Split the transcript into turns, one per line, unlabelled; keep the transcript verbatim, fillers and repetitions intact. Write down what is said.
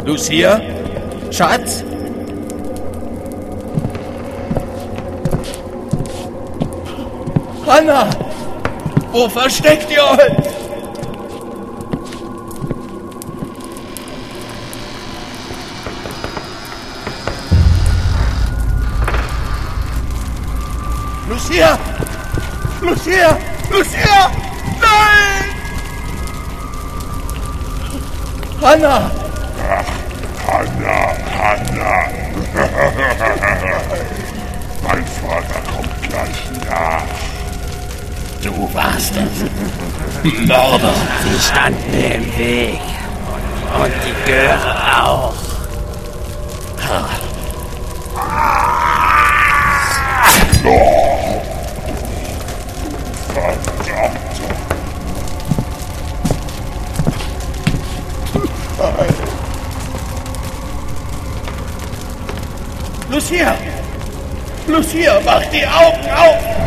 Lucia? Schatz? Hannah! Wo versteckt ihr euch? Lucia! Lucia! Lucia! Nein! Hannah!
Hannah, Hannah! Mein Vater kommt gleich nach.
Du warst es. Mörder. Sie standen mir im Weg. Und die Göre auch.
Lucia! Lucia, mach die Augen auf!